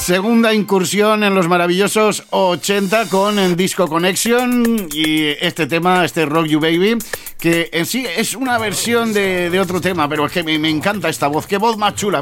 Segunda incursión en los maravillosos 80 con Disco Connection y este tema, este Rock You Baby, que en sí es una versión de otro tema, pero es que me encanta esta voz. ¡Qué voz más chula!